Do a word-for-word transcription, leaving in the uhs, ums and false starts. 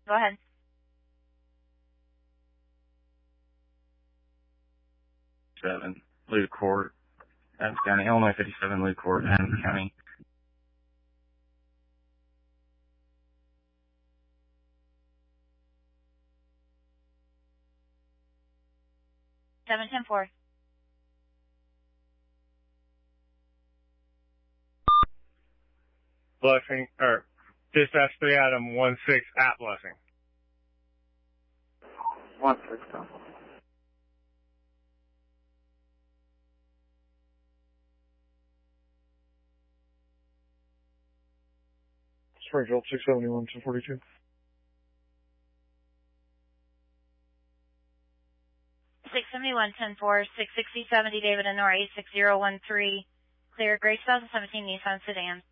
Go ahead. Seven, Lou Court, Adams County, Illinois fifty-seven, Lou Court, Adams County. seven ten four. Blessing, or dispatch three Adam one six at Blessing. One six down. Springfield six seventy-one, two forty-two. six seventy-one, ten four, six sixty, seventy, David and Nora eight six zero one three. Clear, Gray two thousand seventeen Nissan sedan.